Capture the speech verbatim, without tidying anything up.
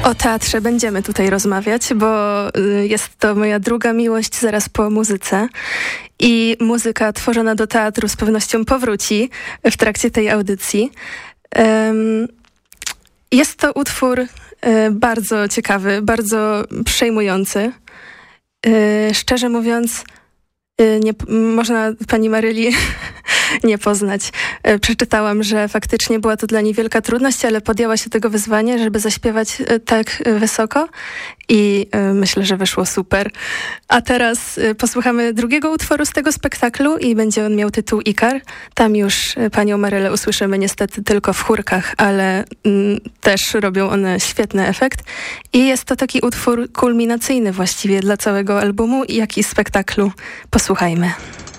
O teatrze będziemy tutaj rozmawiać, bo jest to moja druga miłość zaraz po muzyce i muzyka tworzona do teatru z pewnością powróci w trakcie tej audycji. Jest to utwór bardzo ciekawy, bardzo przejmujący. Szczerze mówiąc, nie, można pani Maryli nie poznać. Przeczytałam, że faktycznie była to dla niej wielka trudność, ale podjęła się tego wyzwania, żeby zaśpiewać tak wysoko i myślę, że wyszło super. A teraz posłuchamy drugiego utworu z tego spektaklu i będzie on miał tytuł Ikar. Tam już panią Marylę usłyszymy niestety tylko w chórkach, ale mm, też robią one świetny efekt. I jest to taki utwór kulminacyjny właściwie dla całego albumu, jak i spektaklu. Posłuchajmy.